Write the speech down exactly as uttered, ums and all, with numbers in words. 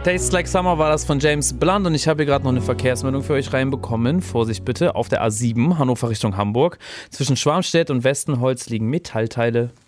Tastes Like Summer war das von James Blunt und ich habe hier gerade noch eine Verkehrsmeldung für euch reinbekommen. Vorsicht bitte, auf der A sieben, Hannover Richtung Hamburg. Zwischen Schwarmstedt und Westenholz liegen Metallteile.